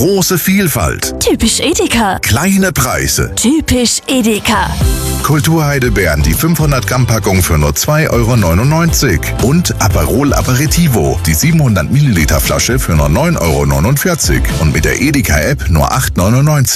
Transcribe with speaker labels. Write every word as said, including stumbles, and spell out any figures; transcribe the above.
Speaker 1: Große Vielfalt.
Speaker 2: Typisch Edeka.
Speaker 1: Kleine Preise.
Speaker 2: Typisch Edeka.
Speaker 1: Kulturheidelbeeren, die fünfhundert Gramm Packung für nur zwei Euro neunundneunzig. Und Aperol Aperitivo, die siebenhundert Milliliter Flasche für nur neun Euro neunundvierzig. Und mit der Edeka-App nur acht Euro neunundneunzig.